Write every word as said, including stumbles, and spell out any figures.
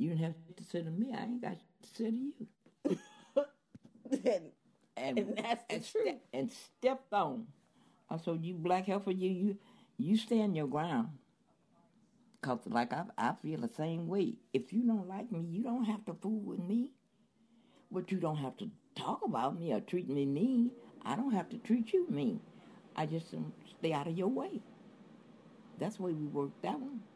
You didn't have to say to me. I ain't got to say to you. and, And, and that's the and, truth. ste- and stepped on. I said, you black heifer, you you you stand your ground. Cause like I I feel the same way. If you don't like me, you don't have to fool with me. But you don't have to talk about me or treat me mean. I don't have to treat you mean. I just um, stay out of your way. That's the way we worked that one.